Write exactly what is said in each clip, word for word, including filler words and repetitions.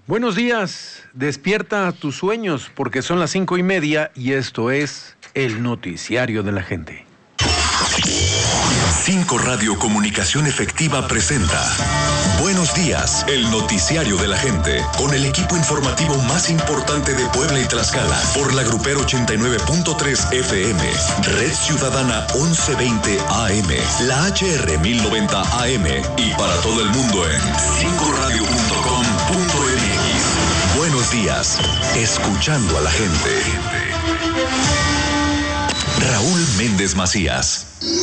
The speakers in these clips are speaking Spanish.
Buenos días, despierta tus sueños porque son las cinco y media y esto es el noticiario de la gente. Cinco Radio Comunicación Efectiva presenta Buenos días, el noticiario de la gente, con el equipo informativo más importante de Puebla y Tlaxcala, por la Grupero ochenta y nueve punto tres F M, Red Ciudadana once veinte A M, la H R mil noventa A M y para todo el mundo en cinco radio punto com punto m x. Buenos días, escuchando a la gente. Raúl Méndez Macías.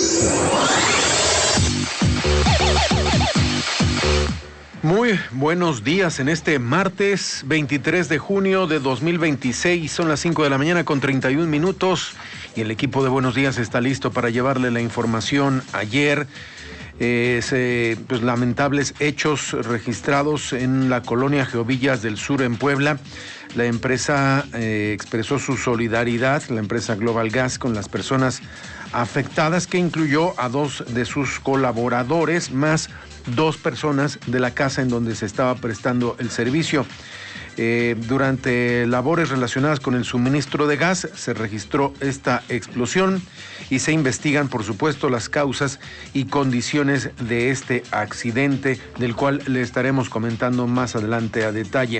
Muy buenos días en este martes veintitrés de junio de dos mil veintiséis. Son las cinco de la mañana con treinta y un minutos y el equipo de Buenos Días está listo para llevarle la información. Ayer, eh, se, pues, lamentables hechos registrados en la colonia Geovillas del Sur en Puebla. La empresa eh, expresó su solidaridad, la empresa Global Gas, con las personas afectadas, que incluyó a dos de sus colaboradores, más dos personas de la casa en donde se estaba prestando el servicio. Eh, durante labores relacionadas con el suministro de gas se registró esta explosión y se investigan, por supuesto, las causas y condiciones de este accidente, del cual le estaremos comentando más adelante a detalle.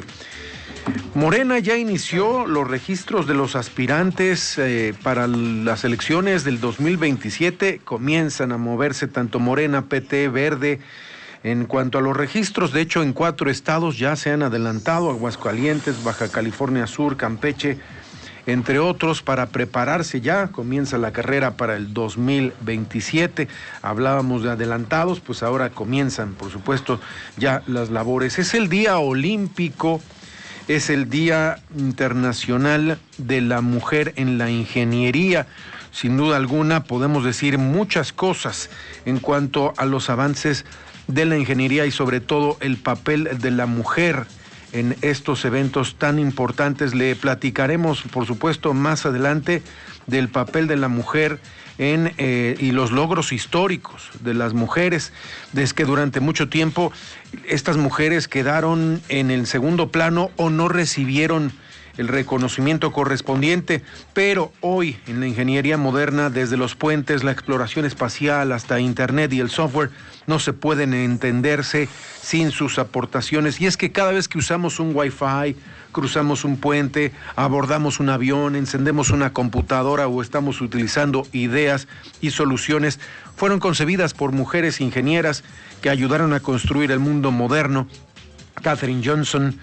Morena ya inició los registros de los aspirantes eh, para las elecciones del dos mil veintisiete. Comienzan a moverse tanto Morena, P T, Verde. En cuanto a los registros, de hecho, en cuatro estados ya se han adelantado: Aguascalientes, Baja California Sur, Campeche, entre otros, para prepararse. Ya comienza la carrera para el dos mil veintisiete. Hablábamos de adelantados, pues ahora comienzan, por supuesto, ya las labores. Es el Día Olímpico, es el Día Internacional de la Mujer en la Ingeniería. Sin duda alguna podemos decir muchas cosas en cuanto a los avances de la ingeniería y sobre todo el papel de la mujer en estos eventos tan importantes. Le platicaremos, por supuesto, más adelante del papel de la mujer en eh, y los logros históricos de las mujeres. Es que durante mucho tiempo estas mujeres quedaron en el segundo plano o no recibieron el reconocimiento correspondiente, pero hoy en la ingeniería moderna, desde los puentes, la exploración espacial hasta Internet y el software, no se pueden entenderse sin sus aportaciones. Y es que cada vez que usamos un Wi-Fi, cruzamos un puente, abordamos un avión, encendemos una computadora o estamos utilizando ideas y soluciones, fueron concebidas por mujeres ingenieras que ayudaron a construir el mundo moderno. Katherine Johnson,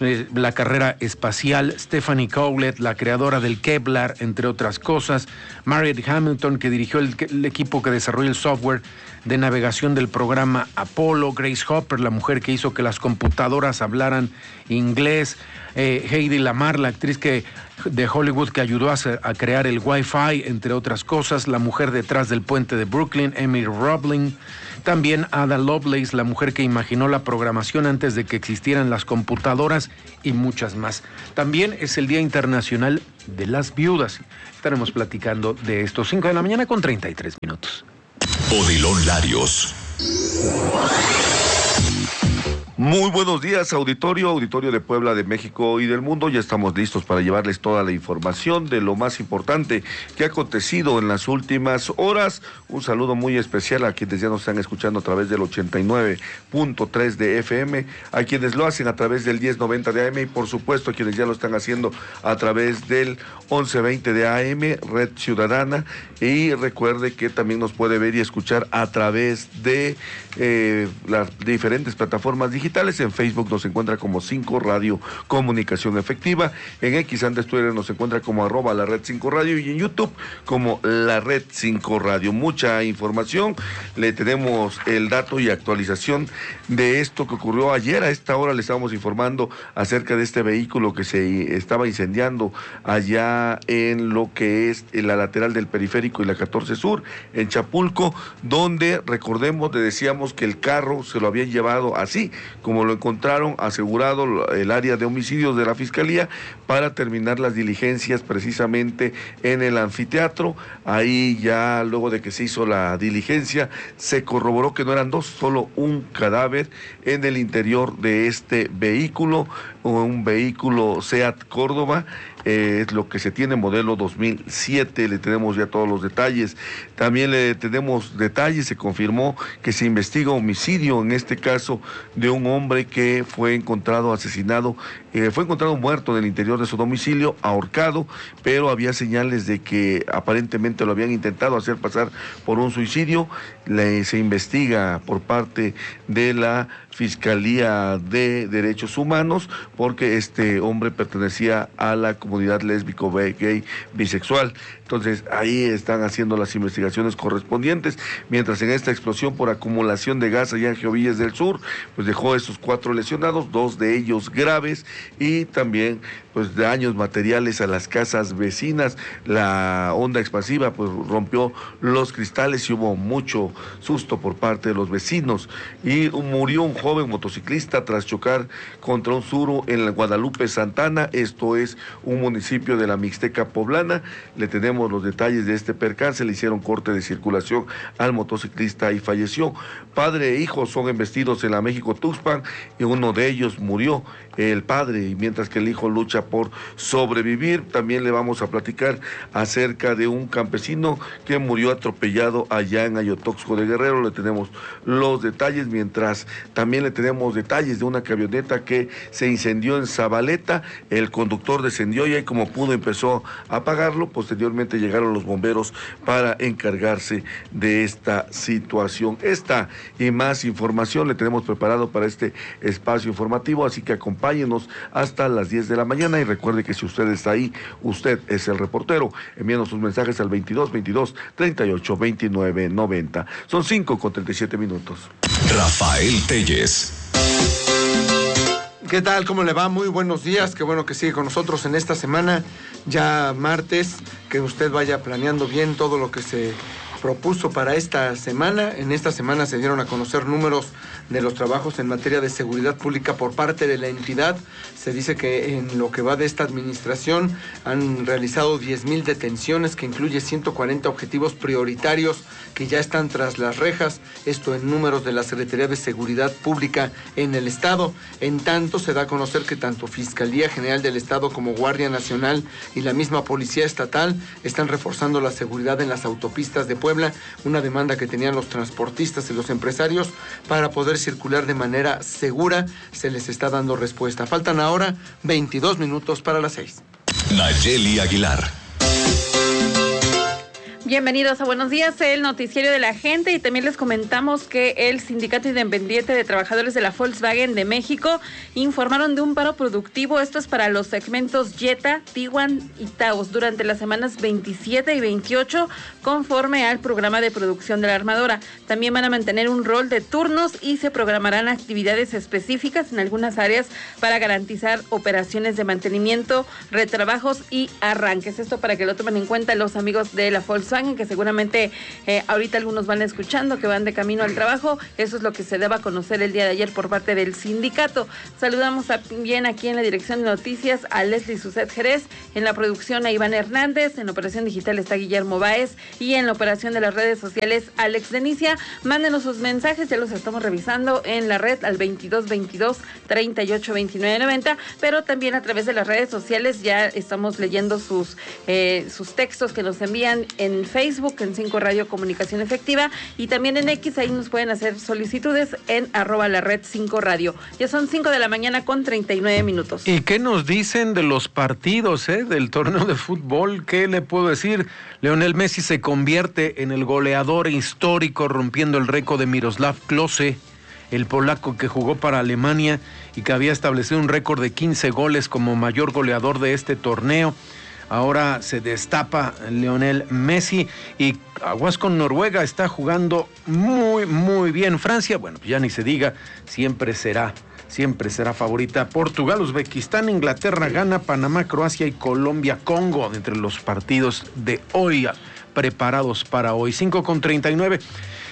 la carrera espacial; Stephanie Cowlett, la creadora del Kevlar, entre otras cosas; Marriott Hamilton, que dirigió el, el equipo que desarrolló el software de navegación del programa Apolo; Grace Hopper, la mujer que hizo que las computadoras hablaran inglés; eh, Heidi Lamar, la actriz que de Hollywood que ayudó a, hacer, a crear el Wi-Fi, entre otras cosas; la mujer detrás del puente de Brooklyn, Emily Roebling; también Ada Lovelace, la mujer que imaginó la programación antes de que existieran las computadoras, y muchas más. También es el Día Internacional de las Viudas. Estaremos platicando de estos. Cinco de la mañana con treinta y tres minutos. Odilon Larios. Muy buenos días, auditorio, auditorio de Puebla, de México y del mundo. Ya estamos listos para llevarles toda la información de lo más importante que ha acontecido en las últimas horas. Un saludo muy especial a quienes ya nos están escuchando a través del ochenta y nueve punto tres de F M, a quienes lo hacen a través del diez noventa de A M y por supuesto a quienes ya lo están haciendo a través del once veinte de A M, Red Ciudadana. Y recuerde que también nos puede ver y escuchar a través de eh, las diferentes plataformas digitales. En Facebook nos encuentra como cinco Radio Comunicación Efectiva, en X antes Twitter nos encuentra como arroba la red cinco Radio y en YouTube como la red cinco Radio. Mucha información, le tenemos el dato y actualización de esto que ocurrió ayer. A esta hora le estábamos informando acerca de este vehículo que se estaba incendiando allá en lo que es en la lateral del Periférico y la catorce Sur, en Chapulco, donde recordemos, le decíamos que el carro se lo habían llevado así como lo encontraron, asegurado el área de homicidios de la Fiscalía para terminar las diligencias precisamente en el anfiteatro. Ahí ya luego de que se hizo la diligencia se corroboró que no eran dos, solo un cadáver en el interior de este vehículo, un vehículo SEAT Córdoba. Eh, es lo que se tiene, modelo dos mil siete, le tenemos ya todos los detalles. También le tenemos detalles, se confirmó que se investiga homicidio, en este caso de un hombre que fue encontrado asesinado, eh, fue encontrado muerto en el interior de su domicilio, ahorcado, pero había señales de que aparentemente lo habían intentado hacer pasar por un suicidio. Le, se investiga por parte de la Fiscalía de Derechos Humanos, porque este hombre pertenecía a la comunidad lésbico, gay, bisexual. Entonces ahí están haciendo las investigaciones correspondientes, mientras en esta explosión por acumulación de gas allá en Geovillas del Sur, pues dejó esos cuatro lesionados, dos de ellos graves, y también pues daños materiales a las casas vecinas. La onda expansiva pues rompió los cristales y hubo mucho susto por parte de los vecinos, y murió un joven motociclista tras chocar contra un suru en la Guadalupe Santana, esto es un municipio de la Mixteca poblana. Le tenemos los detalles de este percance, le hicieron corte de circulación al motociclista y falleció. Padre e hijo son embestidos en la México Tuxpan y uno de ellos murió, el padre, y mientras que el hijo lucha por sobrevivir. También le vamos a platicar acerca de un campesino que murió atropellado allá en Ayotoxco de Guerrero, le tenemos los detalles, mientras también le tenemos detalles de una camioneta que se incendió en Zabaleta, el conductor descendió y ahí como pudo empezó a apagarlo. Posteriormente llegaron los bomberos para encargarse de esta situación. Esta y más información le tenemos preparado para este espacio informativo, así que acompáñenos hasta las diez de la mañana y recuerde que si usted está ahí, usted es el reportero. Envíenos sus mensajes al veintidós veintidós treinta y ocho veintinueve noventa. Son cinco con treinta y siete minutos. Rafael Telles. ¿Qué tal? ¿Cómo le va? Muy buenos días. Qué bueno que sigue con nosotros en esta semana, ya martes, que usted vaya planeando bien todo lo que se propuso para esta semana. En esta semana se dieron a conocer números de los trabajos en materia de seguridad pública por parte de la entidad. Se dice que en lo que va de esta administración han realizado diez mil detenciones, que incluye ciento cuarenta objetivos prioritarios que ya están tras las rejas, esto en números de la Secretaría de Seguridad Pública en el Estado. En tanto, se da a conocer que tanto Fiscalía General del Estado como Guardia Nacional y la misma Policía Estatal están reforzando la seguridad en las autopistas de Puebla, una demanda que tenían los transportistas y los empresarios para poder circular de manera segura. Se les está dando respuesta. Faltan ahora veintidós minutos para las seis. Nayeli Aguilar. Bienvenidos a Buenos Días, el noticiario de la gente, y también les comentamos que el Sindicato Independiente de Trabajadores de la Volkswagen de México informaron de un paro productivo. Esto es para los segmentos Jetta, Tiguan y Taos durante las semanas veintisiete y veintiocho, conforme al programa de producción de la armadora. También van a mantener un rol de turnos y se programarán actividades específicas en algunas áreas para garantizar operaciones de mantenimiento, retrabajos y arranques. Esto para que lo tomen en cuenta los amigos de la Volkswagen, que seguramente eh, ahorita algunos van escuchando, que van de camino al trabajo. Eso es lo que se daba a conocer el día de ayer por parte del sindicato. Saludamos también aquí en la dirección de noticias a Leslie Suset Jerez, en la producción a Iván Hernández, en la operación digital está Guillermo Báez y en la operación de las redes sociales Alex Denicia. Mándenos sus mensajes, ya los estamos revisando en la red al veintidós veintidós treinta y ocho veintinueve noventa, pero también a través de las redes sociales ya estamos leyendo sus, eh, sus textos que nos envían en Facebook, en cinco Radio Comunicación Efectiva, y también en X. Ahí nos pueden hacer solicitudes en arroba la red cinco Radio. Ya son cinco de la mañana con treinta y nueve minutos. ¿Y qué nos dicen de los partidos, eh, del torneo de fútbol? ¿Qué le puedo decir? Lionel Messi se convierte en el goleador histórico, rompiendo el récord de Miroslav Klose, el polaco que jugó para Alemania y que había establecido un récord de quince goles como mayor goleador de este torneo. Ahora se destapa Lionel Messi, y aguas con Noruega, está jugando muy, muy bien. Francia, bueno, ya ni se diga, siempre será, siempre será favorita. Portugal, Uzbekistán, Inglaterra, Ghana, Panamá, Croacia y Colombia, Congo, entre los partidos de hoy, preparados para hoy. cinco con treinta y nueve.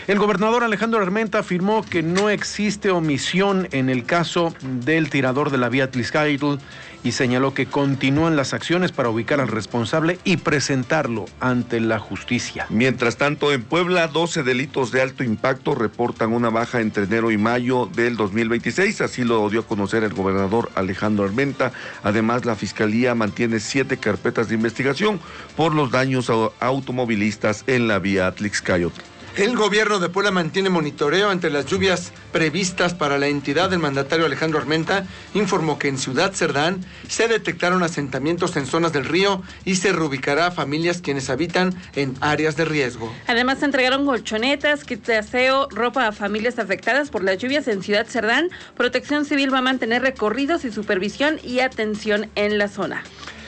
El gobernador Alejandro Armenta afirmó que no existe omisión en el caso del tirador de la vía Atlixcáyotl y señaló que continúan las acciones para ubicar al responsable y presentarlo ante la justicia. Mientras tanto, en Puebla, doce delitos de alto impacto reportan una baja entre enero y mayo del dos mil veintiséis, así lo dio a conocer el gobernador Alejandro Armenta. Además, la Fiscalía mantiene siete carpetas de investigación por los daños a automovilistas en la vía Atlixcáyotl. El gobierno de Puebla mantiene monitoreo ante las lluvias previstas para la entidad. El mandatario Alejandro Armenta informó que en Ciudad Cerdán se detectaron asentamientos en zonas del río y se reubicará a familias quienes habitan en áreas de riesgo. Además, se entregaron colchonetas, kits de aseo, ropa a familias afectadas por las lluvias en Ciudad Cerdán. Protección Civil va a mantener recorridos y supervisión y atención en la zona.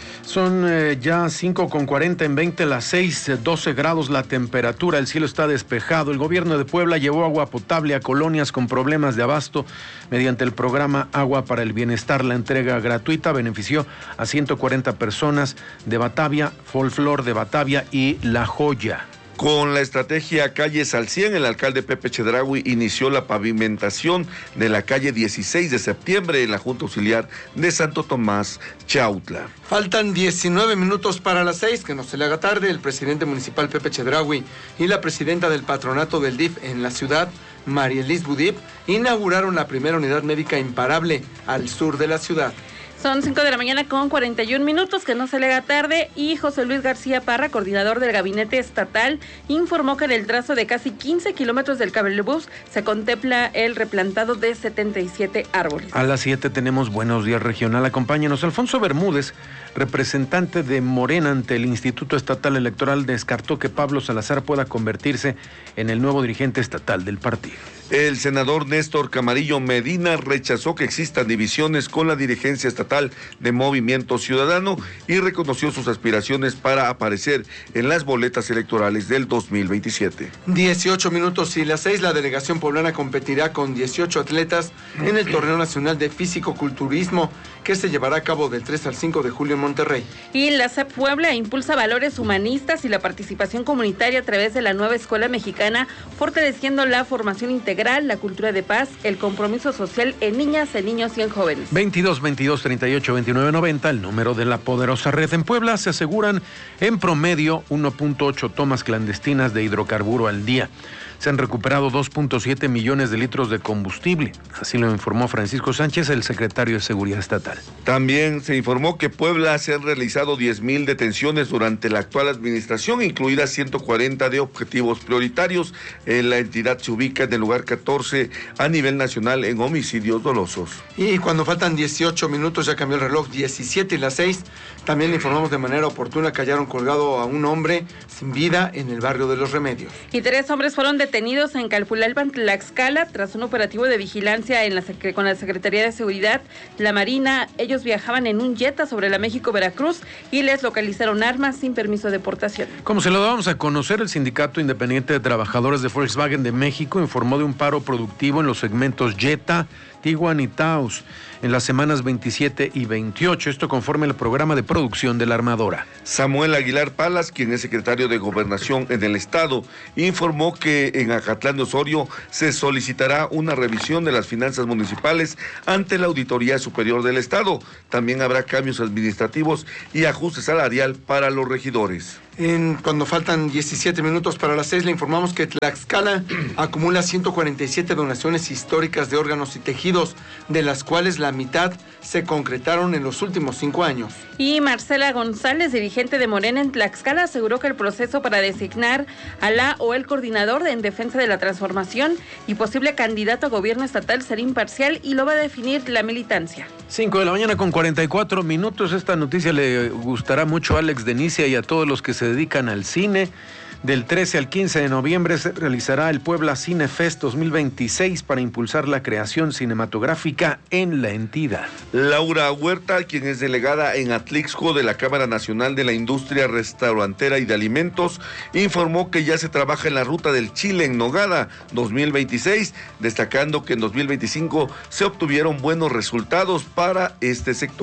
Son eh, ya cinco con cuarenta en veinte, las seis, doce grados la temperatura, el cielo está despejado. El gobierno de Puebla llevó agua potable a colonias con problemas de abasto mediante el programa Agua para el Bienestar. La entrega gratuita benefició a ciento cuarenta personas de Batavia, Folklore de Batavia y La Joya. Con la estrategia Calles al cien, el alcalde Pepe Chedraui inició la pavimentación de la calle dieciséis de septiembre en la Junta Auxiliar de Santo Tomás, Chautla. Faltan diecinueve minutos para las seis, que no se le haga tarde. El presidente municipal Pepe Chedraui y la presidenta del patronato del D I F en la ciudad, Marielis Budip, inauguraron la primera unidad médica imparable al sur de la ciudad. Son cinco de la mañana con cuarenta y un minutos, que no se le haga tarde, y José Luis García Parra, coordinador del Gabinete Estatal, informó que en el trazo de casi quince kilómetros del cablebús se contempla el replantado de setenta y siete árboles. A las siete tenemos Buenos Días Regional. Acompáñenos. Alfonso Bermúdez, representante de Morena ante el Instituto Estatal Electoral, descartó que Pablo Salazar pueda convertirse en el nuevo dirigente estatal del partido. El senador Néstor Camarillo Medina rechazó que existan divisiones con la dirigencia estatal de Movimiento Ciudadano y reconoció sus aspiraciones para aparecer en las boletas electorales del dos mil veintisiete. dieciocho minutos y las seis, la delegación poblana competirá con dieciocho atletas en el Torneo Nacional de Físico-Culturismo que se llevará a cabo del tres al cinco de julio en Monterrey. Y la C E P Puebla impulsa valores humanistas y la participación comunitaria a través de la nueva Escuela Mexicana, fortaleciendo la formación integral, la cultura de paz, el compromiso social en niñas, en niños y en jóvenes. veintidós, veintidós, treinta y ocho, veintinueve, noventa, el número de la poderosa red. En Puebla se aseguran en promedio uno punto ocho tomas clandestinas de hidrocarburo al día. Se han recuperado dos punto siete millones de litros de combustible. Así lo informó Francisco Sánchez, el secretario de Seguridad Estatal. También se informó que Puebla se han realizado diez mil detenciones durante la actual administración, incluidas ciento cuarenta de objetivos prioritarios. La entidad se ubica en el lugar catorce a nivel nacional en homicidios dolosos. Y cuando faltan dieciocho minutos, ya cambió el reloj, diecisiete y las seis, también le informamos de manera oportuna que hallaron colgado a un hombre sin vida en el barrio de Los Remedios. Y tres hombres fueron detenidos detenidos en Calpulalpan, Tlaxcala, tras un operativo de vigilancia en la, con la Secretaría de Seguridad, la Marina. Ellos viajaban en un Jetta sobre la México-Veracruz y les localizaron armas sin permiso de portación. Como se lo dábamos a conocer, el Sindicato Independiente de Trabajadores de Volkswagen de México informó de un paro productivo en los segmentos Jetta, Tiguan y Taos en las semanas veintisiete y veintiocho, esto conforme al programa de producción de la armadora. Samuel Aguilar Palas, quien es secretario de Gobernación en el Estado, informó que en Acatlán de Osorio se solicitará una revisión de las finanzas municipales ante la Auditoría Superior del Estado. También habrá cambios administrativos y ajuste salarial para los regidores. En, cuando faltan diecisiete minutos para las seis, le informamos que Tlaxcala acumula ciento cuarenta y siete donaciones históricas de órganos y tejidos, de las cuales la mitad se concretaron en los últimos cinco años. Y Marcela González, dirigente de Morena en Tlaxcala, aseguró que el proceso para designar a la o el coordinador en defensa de la transformación y posible candidato a gobierno estatal será imparcial y lo va a definir la militancia. cinco de la mañana con cuarenta y cuatro minutos. Esta noticia le gustará mucho a Alex Denicia y a todos los que se dedican al cine. Del trece al quince de noviembre se realizará el Puebla Cine Fest dos mil veintiséis para impulsar la creación cinematográfica en la entidad. Laura Huerta, quien es delegada en Atlixco de la Cámara Nacional de la Industria Restaurantera y de Alimentos, informó que ya se trabaja en la ruta del Chile en Nogada dos mil veintiséis, destacando que en dos mil veinticinco se obtuvieron buenos resultados para este sector.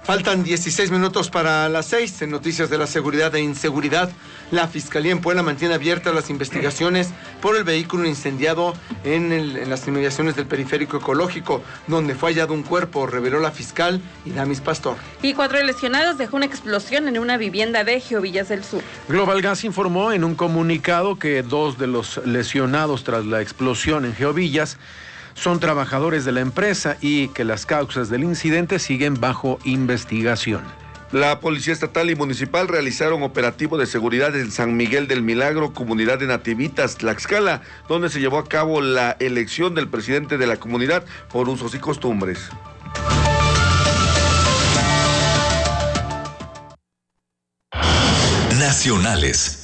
Faltan dieciséis minutos para las seis. En noticias de la seguridad e inseguridad, la Fiscalía en Puebla mantiene abiertas las investigaciones por el vehículo incendiado en, el, en las inmediaciones del Periférico Ecológico, donde fue hallado un cuerpo, reveló la fiscal Iramis Pastor. Y cuatro lesionados dejó una explosión en una vivienda de Geovillas del Sur. Global Gas informó en un comunicado que dos de los lesionados tras la explosión en Geovillas son trabajadores de la empresa y que las causas del incidente siguen bajo investigación. La Policía Estatal y Municipal realizaron operativo de seguridad en San Miguel del Milagro, comunidad de Nativitas, Tlaxcala, donde se llevó a cabo la elección del presidente de la comunidad por usos y costumbres. Nacionales.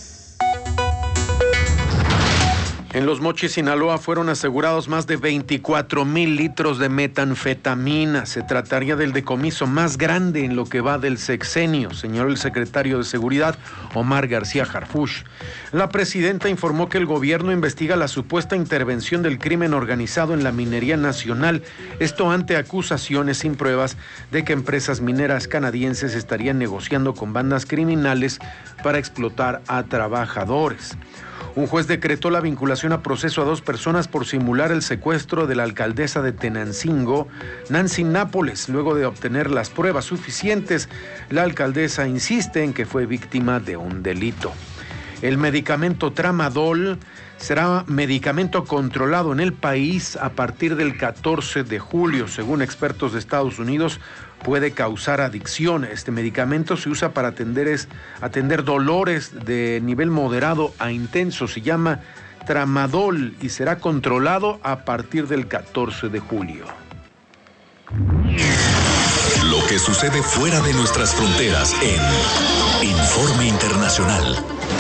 En Los Mochis, Sinaloa, fueron asegurados más de veinticuatro mil litros de metanfetamina. Se trataría del decomiso más grande en lo que va del sexenio, señaló el secretario de Seguridad, Omar García Harfuch. La presidenta informó que el gobierno investiga la supuesta intervención del crimen organizado en la minería nacional, esto ante acusaciones sin pruebas de que empresas mineras canadienses estarían negociando con bandas criminales para explotar a trabajadores. Un juez decretó la vinculación a proceso a dos personas por simular el secuestro de la alcaldesa de Tenancingo, Nancy Nápoles. Luego de obtener las pruebas suficientes, la alcaldesa insiste en que fue víctima de un delito. El medicamento Tramadol será medicamento controlado en el país a partir del catorce de julio. Según expertos de Estados Unidos, puede causar adicción. Este medicamento se usa para atender, es, atender dolores de nivel moderado a intenso. Se llama Tramadol y será controlado a partir del catorce de julio. Lo que sucede fuera de nuestras fronteras en Informe Internacional.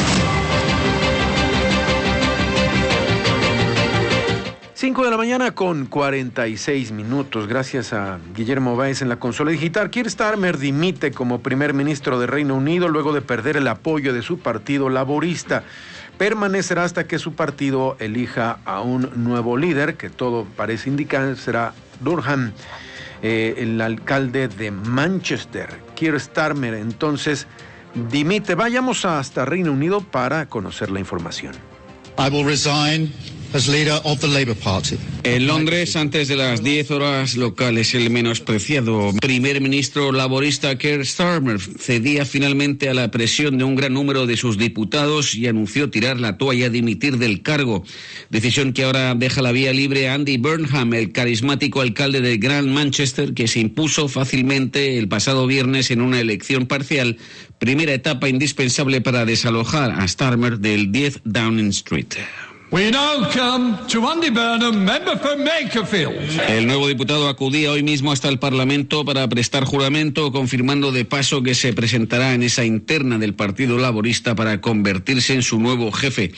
cinco de la mañana con cuarenta y seis minutos. Gracias a Guillermo Báez en la consola digital. Keir Starmer dimite como primer ministro de Reino Unido luego de perder el apoyo de su partido laborista. Permanecerá hasta que su partido elija a un nuevo líder, que todo parece indicar será Durham, eh, el alcalde de Manchester. Keir Starmer entonces dimite. Vayamos hasta Reino Unido para conocer la información. I will resign as leader of the Labour Party. En Londres, antes de las diez horas locales, el menospreciado primer ministro laborista Keir Starmer cedía finalmente a la presión de un gran número de sus diputados y anunció tirar la toalla, dimitir del cargo. Decisión que ahora deja la vía libre a Andy Burnham, el carismático alcalde de Gran Manchester, que se impuso fácilmente el pasado viernes en una elección parcial, primera etapa indispensable para desalojar a Starmer del diez Downing Street. We now come to Andy Burnham, member for Makerfield. El nuevo diputado acudía hoy mismo hasta el Parlamento para prestar juramento, confirmando de paso que se presentará en esa interna del Partido Laborista para convertirse en su nuevo jefe.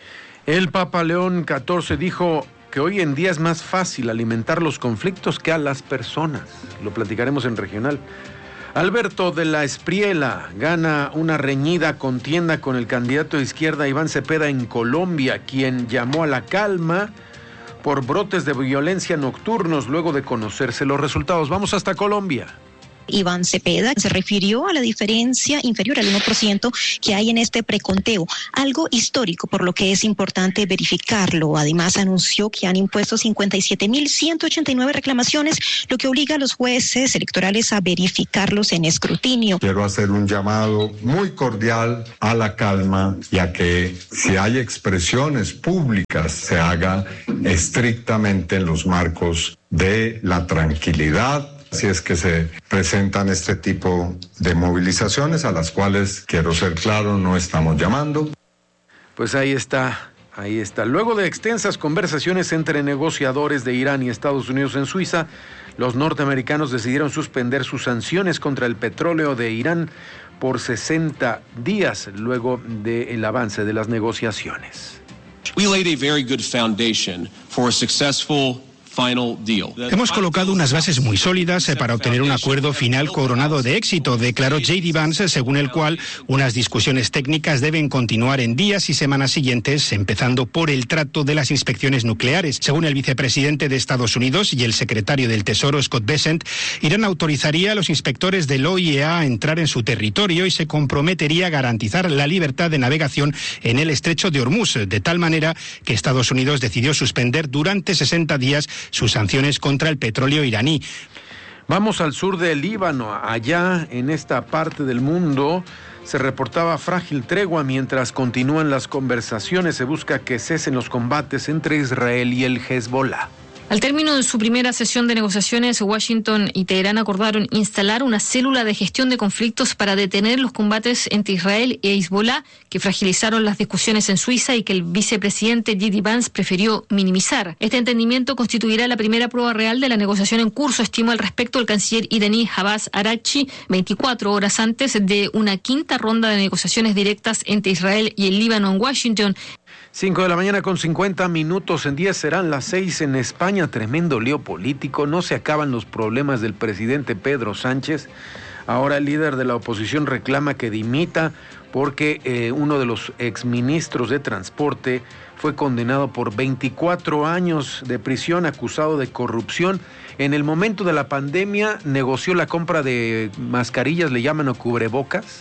El Papa León catorce dijo que hoy en día es más fácil alimentar los conflictos que a las personas. Lo platicaremos en Regional. Alberto de la Espriela gana una reñida contienda con el candidato de izquierda Iván Cepeda en Colombia, quien llamó a la calma por brotes de violencia nocturnos luego de conocerse los resultados. Vamos hasta Colombia. Iván Cepeda se refirió a la diferencia inferior al uno por ciento que hay en este preconteo, algo histórico, por lo que es importante verificarlo. Además, anunció que han impuesto cincuenta y siete mil ciento ochenta y nueve reclamaciones, lo que obliga a los jueces electorales a verificarlos en escrutinio. Quiero hacer un llamado muy cordial a la calma y a que si hay expresiones públicas se haga estrictamente en los marcos de la tranquilidad. Si es que se presentan este tipo de movilizaciones, a las cuales, quiero ser claro, no estamos llamando. Pues ahí está, ahí está. Luego de extensas conversaciones entre negociadores de Irán y Estados Unidos en Suiza, los norteamericanos decidieron suspender sus sanciones contra el petróleo de Irán por sesenta días, luego del avance de las negociaciones. We laid a very good foundation for a successful Hemos colocado unas bases muy sólidas para obtener un acuerdo final coronado de éxito, declaró J D Vance, según el cual unas discusiones técnicas deben continuar en días y semanas siguientes, empezando por el trato de las inspecciones nucleares. Según el vicepresidente de Estados Unidos y el secretario del Tesoro, Scott Bessent, Irán autorizaría a los inspectores del O I E A a entrar en su territorio y se comprometería a garantizar la libertad de navegación en el estrecho de Hormuz, de tal manera que Estados Unidos decidió suspender durante sesenta días sus sanciones contra el petróleo iraní. Vamos al sur del Líbano. Allá, en esta parte del mundo, se reportaba frágil tregua mientras continúan las conversaciones. Se busca que cesen los combates entre Israel y el Hezbollah. Al término de su primera sesión de negociaciones, Washington y Teherán acordaron instalar una célula de gestión de conflictos para detener los combates entre Israel y Hezbollah, que fragilizaron las discusiones en Suiza y que el vicepresidente J D Vance prefirió minimizar. Este entendimiento constituirá la primera prueba real de la negociación en curso, estimó al respecto el canciller iraní Abbas Araghchi, veinticuatro horas antes de una quinta ronda de negociaciones directas entre Israel y el Líbano en Washington. Cinco de la mañana con cincuenta minutos, en diez serán las seis en España. Tremendo lío político, no se acaban los problemas del presidente Pedro Sánchez. Ahora el líder de la oposición reclama que dimita porque eh, uno de los exministros de Transporte fue condenado por veinticuatro años de prisión acusado de corrupción. En el momento de la pandemia negoció la compra de mascarillas, le llaman o cubrebocas,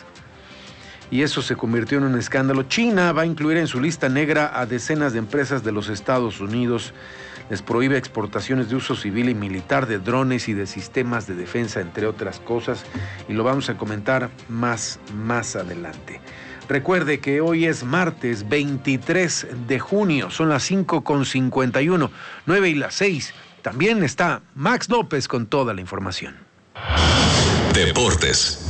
y eso se convirtió en un escándalo. China va a incluir en su lista negra a decenas de empresas de los Estados Unidos. Les prohíbe exportaciones de uso civil y militar de drones y de sistemas de defensa, entre otras cosas, y lo vamos a comentar más, más adelante. Recuerde que hoy es martes veintitrés de junio, son las cinco con cincuenta y uno, nueve y las seis. También está Max López con toda la información. Deportes.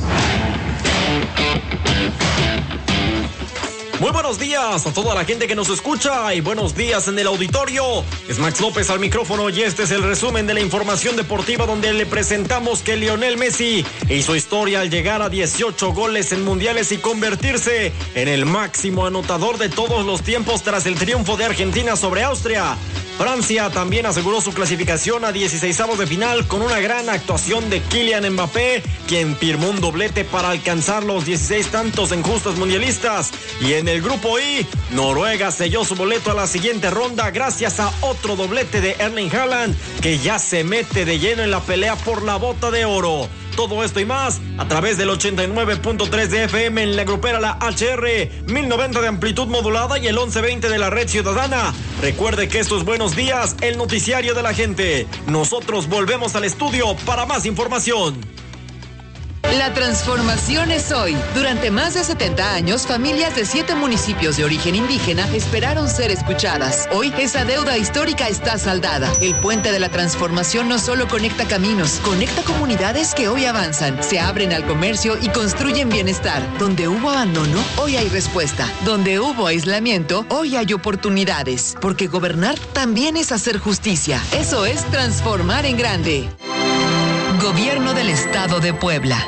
Muy buenos días a toda la gente que nos escucha y buenos días en el auditorio. Es Max López al micrófono y este es el resumen de la información deportiva donde le presentamos que Lionel Messi hizo historia al llegar a dieciocho goles en mundiales y convertirse en el máximo anotador de todos los tiempos tras el triunfo de Argentina sobre Austria. Francia también aseguró su clasificación a dieciseisavos de final con una gran actuación de Kylian Mbappé, quien firmó un doblete para alcanzar los dieciséis tantos en justas mundialistas. Y en el grupo I, Noruega selló su boleto a la siguiente ronda gracias a otro doblete de Erling Haaland, que ya se mete de lleno en la pelea por la bota de oro. Todo esto y más a través del ochenta y nueve punto tres de F M en la grupera La H R, mil noventa de amplitud modulada y el once veinte de la red ciudadana. Recuerde que esto es Buenos Días, el noticiario de la gente. Nosotros volvemos al estudio para más información. La transformación es hoy. Durante más de setenta años, familias de siete municipios de origen indígena esperaron ser escuchadas. Hoy, esa deuda histórica está saldada. El puente de la transformación no solo conecta caminos, conecta comunidades que hoy avanzan, se abren al comercio y construyen bienestar. Donde hubo abandono, hoy hay respuesta. Donde hubo aislamiento, hoy hay oportunidades. Porque gobernar también es hacer justicia. Eso es transformar en grande. Gobierno del Estado de Puebla.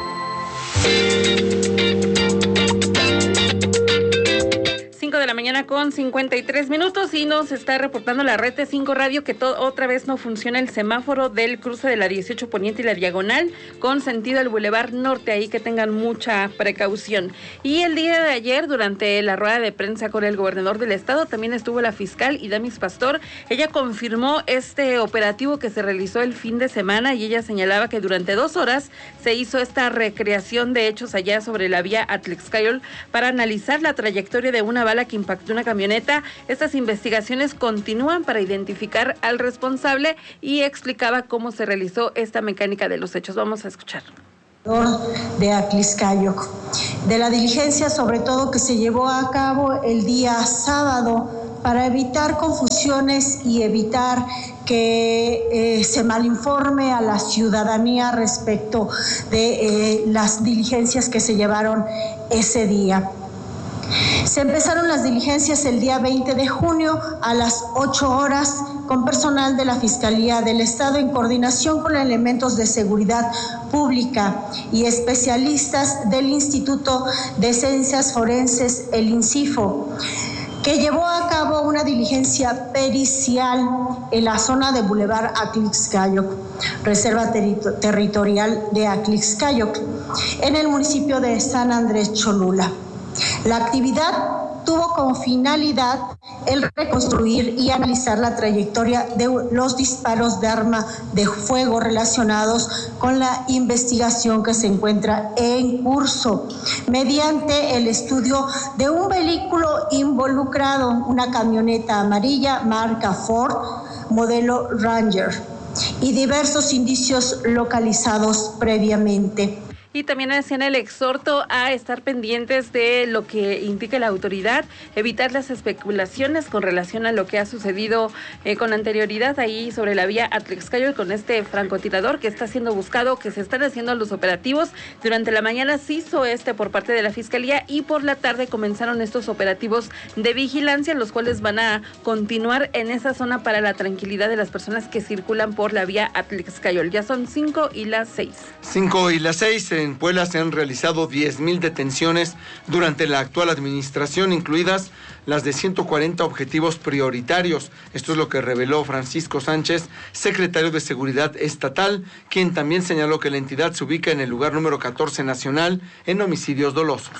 cinco de la mañana con cincuenta y tres minutos y nos está reportando la red T cinco Radio que to- otra vez no funciona el semáforo del cruce de la dieciocho Poniente y la Diagonal con sentido al Boulevard Norte, ahí que tengan mucha precaución. Y el día de ayer, durante la rueda de prensa con el gobernador del estado, también estuvo la fiscal Idamis Pastor. Ella confirmó este operativo que se realizó el fin de semana y ella señalaba que durante dos horas se hizo esta recreación de hechos allá sobre la vía Atlixcayol para analizar la trayectoria de una bala que impactó una camioneta. Estas investigaciones continúan para identificar al responsable y explicaba cómo se realizó esta mecánica de los hechos. Vamos a escuchar. De Atlixcayol, de la diligencia sobre todo que se llevó a cabo el día sábado para evitar confusiones y evitar que eh, se malinforme a la ciudadanía respecto de eh, las diligencias que se llevaron ese día. Se empezaron las diligencias el día veinte de junio a las ocho horas con personal de la Fiscalía del Estado en coordinación con elementos de seguridad pública y especialistas del Instituto de Ciencias Forenses, el INCIFO. que llevó a cabo una diligencia pericial en la zona de Boulevard Atlixcayoc, Reserva Terito- Territorial de Atlixcayoc, en el municipio de San Andrés Cholula. La actividad tuvo como finalidad el reconstruir y analizar la trayectoria de los disparos de arma de fuego relacionados con la investigación que se encuentra en curso, mediante el estudio de un vehículo involucrado, una camioneta amarilla marca Ford, modelo Ranger, y diversos indicios localizados previamente. Y también hacían el exhorto a estar pendientes de lo que indique la autoridad, evitar las especulaciones con relación a lo que ha sucedido eh, con anterioridad ahí sobre la vía Atlixcayoc con este francotirador que está siendo buscado, que se están haciendo los operativos. Durante la mañana se hizo este por parte de la Fiscalía y por la tarde comenzaron estos operativos de vigilancia, los cuales van a continuar en esa zona para la tranquilidad de las personas que circulan por la vía Atlixcayoc. Ya son cinco y las seis. Cinco y las seis. En Puebla se han realizado diez mil detenciones durante la actual administración, incluidas las de ciento cuarenta objetivos prioritarios. Esto es lo que reveló Francisco Sánchez, secretario de Seguridad Estatal, quien también señaló que la entidad se ubica en el lugar número catorce nacional en homicidios dolosos.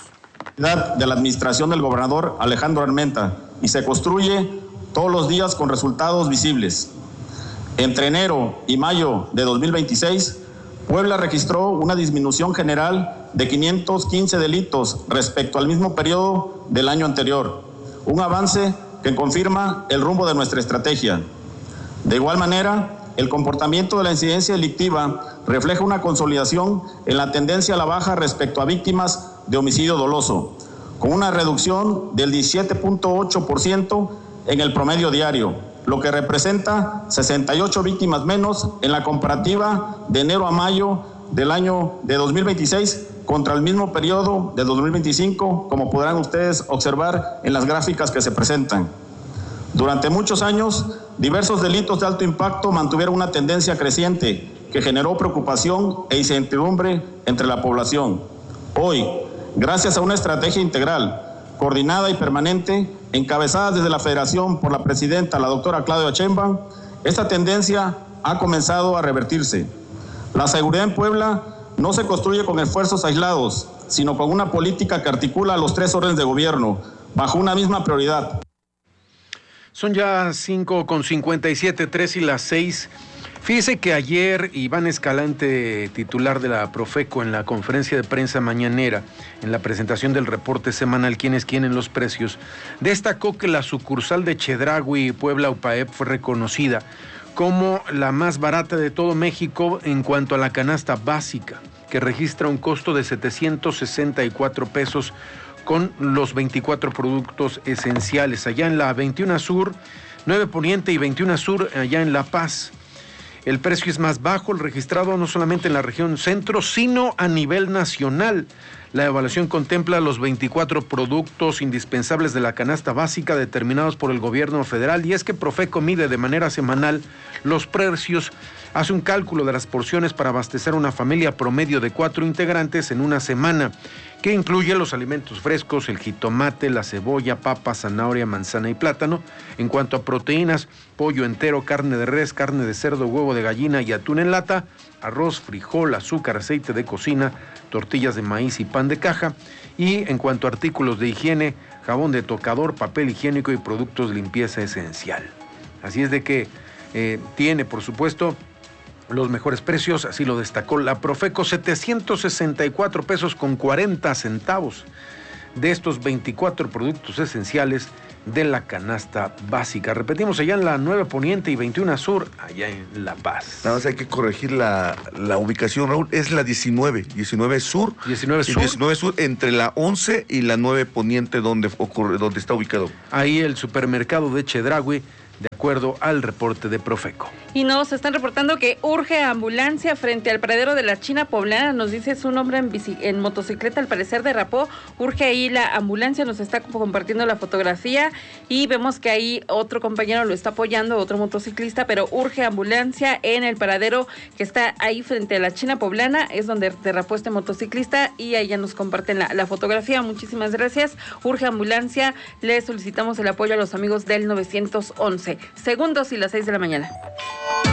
De la administración del gobernador Alejandro Armenta y se construye todos los días con resultados visibles. Entre enero y mayo de dos mil veintiséis, Puebla registró una disminución general de quinientos quince delitos respecto al mismo periodo del año anterior, un avance que confirma el rumbo de nuestra estrategia. De igual manera, el comportamiento de la incidencia delictiva refleja una consolidación en la tendencia a la baja respecto a víctimas de homicidio doloso, con una reducción del diecisiete punto ocho por ciento en el promedio diario, lo que representa sesenta y ocho víctimas menos en la comparativa de enero a mayo del año de dos mil veintiséis contra el mismo periodo de dos mil veinticinco, como podrán ustedes observar en las gráficas que se presentan. Durante muchos años, diversos delitos de alto impacto mantuvieron una tendencia creciente que generó preocupación e incertidumbre entre la población. Hoy, gracias a una estrategia integral, coordinada y permanente, encabezada desde la Federación por la presidenta, la doctora Claudia Sheinbaum, esta tendencia ha comenzado a revertirse. La seguridad en Puebla no se construye con esfuerzos aislados, sino con una política que articula los tres órdenes de gobierno, bajo una misma prioridad. Son ya cinco con cincuenta y siete, tres y las seis. Fíjese que ayer Iván Escalante, titular de la Profeco, en la conferencia de prensa mañanera, en la presentación del reporte semanal ¿Quién es quién en los precios?, destacó que la sucursal de Chedraui, Puebla UPAEP, fue reconocida como la más barata de todo México en cuanto a la canasta básica, que registra un costo de setecientos sesenta y cuatro pesos con los veinticuatro productos esenciales. Allá en la veintiuno Sur, nueve Poniente y veintiuno Sur, allá en La Paz. El precio es más bajo, el registrado no solamente en la región centro, sino a nivel nacional. La evaluación contempla los veinticuatro productos indispensables de la canasta básica determinados por el gobierno federal, y es que Profeco mide de manera semanal los precios, hace un cálculo de las porciones para abastecer a una familia promedio de cuatro integrantes en una semana, que incluye los alimentos frescos, el jitomate, la cebolla, papa, zanahoria, manzana y plátano. En cuanto a proteínas, pollo entero, carne de res, carne de cerdo, huevo de gallina y atún en lata, arroz, frijol, azúcar, aceite de cocina, tortillas de maíz y pan de caja. Y en cuanto a artículos de higiene, jabón de tocador, papel higiénico y productos de limpieza esencial. Así es de que eh, tiene, por supuesto, los mejores precios, así lo destacó la Profeco, setecientos sesenta y cuatro pesos con cuarenta centavos de estos veinticuatro productos esenciales de la canasta básica. Repetimos, allá en la nueve Poniente y veintiuno Sur, allá en La Paz. Nada más hay que corregir la, la ubicación, Raúl, es la diecinueve, diecinueve Sur. diecinueve Sur. diecinueve Sur, entre la once y la nueve Poniente, donde, ocurre, donde está ubicado. Ahí el supermercado de Chedraui, de acuerdo al reporte de Profeco. Y nos están reportando que urge ambulancia frente al paradero de la China Poblana. Nos dice su hombre en, bici, en motocicleta, al parecer derrapó. Urge ahí la ambulancia, nos está compartiendo la fotografía y vemos que ahí otro compañero lo está apoyando, otro motociclista, pero urge ambulancia en el paradero que está ahí frente a la China Poblana. Es donde derrapó este motociclista y ahí ya nos comparten la, la fotografía. Muchísimas gracias. Urge ambulancia. Le solicitamos el apoyo a los amigos del nueve once. Segundos y las seis de la mañana.